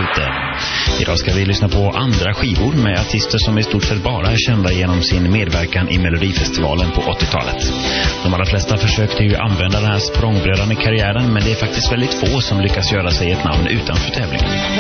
ute. Idag ska vi lyssna på andra skivor med artister som i stort sett bara är kända genom sin medverkan i Melodifestivalen på 80-talet. De allra flesta försökte ju använda den här språngbrädan i karriären, men det är faktiskt väldigt få som lyckas göra sig ett namn utanför tävlingen.